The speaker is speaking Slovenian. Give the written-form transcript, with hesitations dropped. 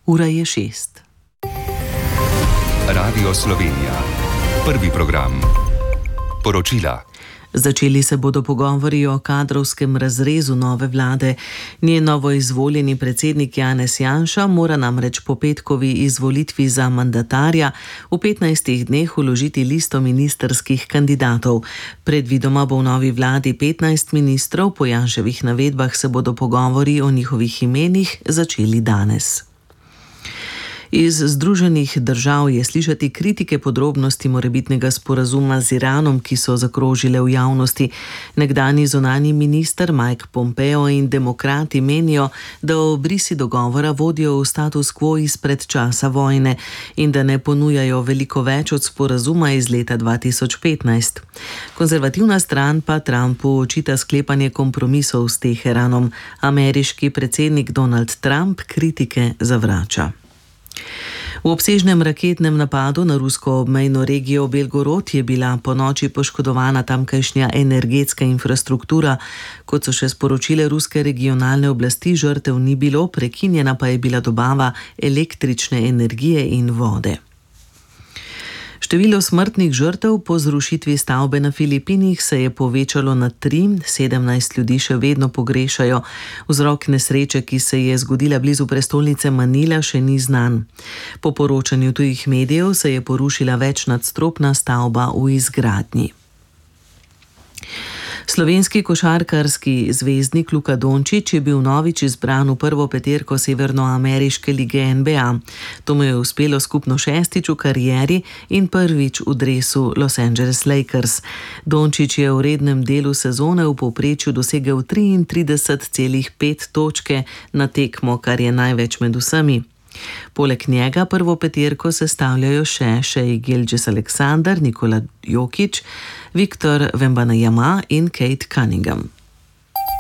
Ura je 6. Radio Slovenija. Prvi program. Poročila. Začeli se bodo pogovori o kadrovskem razrezu nove vlade. Njen novoizvoljeni predsednik Janez Janša mora namreč po petkovi izvolitvi za mandatarja v 15 dneh vložiti listo ministrskih kandidatov. Predvidoma bo v novi vladi 15 ministrov, po Janševih navedbah se bodo pogovori o njihovih imenih začeli danes. Iz Združenih držav je slišati kritike podrobnosti morebitnega sporazuma z Iranom, ki so zakrožile v javnosti. Nekdanji zunanji minister Mike Pompeo in demokrati menijo, da obrisi dogovora vodijo v status quo izpred časa vojne in da ne ponujajo veliko več od sporazuma iz leta 2015. Konzervativna stran pa Trumpu očita sklepanje kompromisov s Teheranom. Ameriški predsednik Donald Trump kritike zavrača. V obsežnem raketnem napadu na rusko obmejno regijo Belgorod je bila ponoči poškodovana tamkajšnja energetska infrastruktura. Kot so še sporočile ruske regionalne oblasti, žrtev ni bilo, prekinjena pa je bila dobava električne energije in vode. Število smrtnih žrtev po zrušitvi stavbe na Filipinih se je povečalo na 3, 17 ljudi še vedno pogrešajo. Vzrok nesreče, ki se je zgodila blizu prestolnice Manila, še ni znan. Po poročanju tujih medijev se je porušila večnadstropna stavba v izgradnji. Slovenski košarkarski zvezdnik Luka Dončić je bil novič izbran v prvo peterko severnoameriške lige NBA. To mu je uspelo skupno 6. v karieri in prvič v dresu Los Angeles Lakers. Dončić je v rednem delu sezone v povprečju dosegel 33,5 točke na tekmo, kar je največ med vsemi. Poleg njega prvo peterko sestavljajo še Shai Gilgeous-Alexander, Nikola Jokić, Victor Wembanyama in Cade Cunningham.